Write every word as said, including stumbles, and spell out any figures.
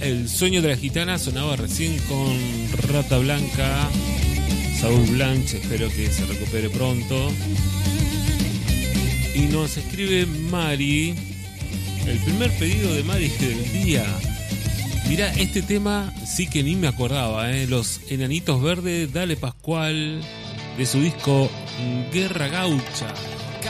El sueño de la gitana sonaba recién con Rata Blanca. Saúl Blanche, espero que se recupere pronto. Y nos escribe Mari, el primer pedido de Mari del día. Mirá, este tema sí que ni me acordaba, ¿eh? Los Enanitos Verdes, Dale Pascual, de su disco Guerra Gaucha.